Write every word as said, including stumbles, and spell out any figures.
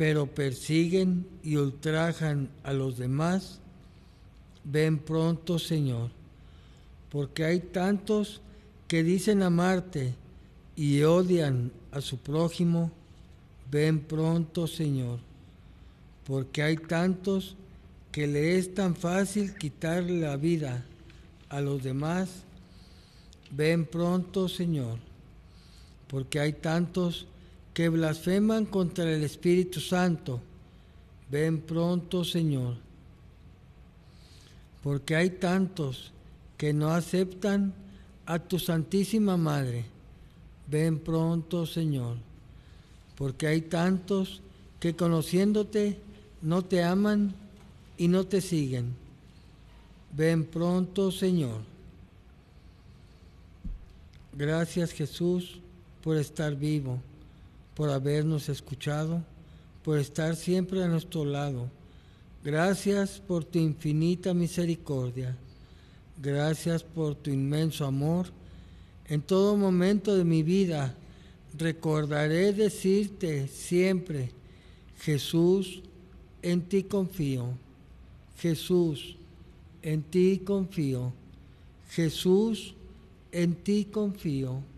pero persiguen y ultrajan a los demás, ven pronto, Señor, porque hay tantos que dicen amarte y odian a su prójimo, ven pronto, Señor, porque hay tantos que le es tan fácil quitarle la vida a los demás, ven pronto, Señor, porque hay tantos que blasfeman contra el Espíritu Santo, ven pronto, Señor, porque hay tantos que no aceptan a tu Santísima Madre, ven pronto, Señor, porque hay tantos que conociéndote no te aman y no te siguen, ven pronto, Señor. Gracias, Jesús, por estar vivo, por habernos escuchado, por estar siempre a nuestro lado. Gracias por tu infinita misericordia. Gracias por tu inmenso amor. En todo momento de mi vida recordaré decirte siempre, Jesús, en ti confío. Jesús, en ti confío. Jesús, en ti confío.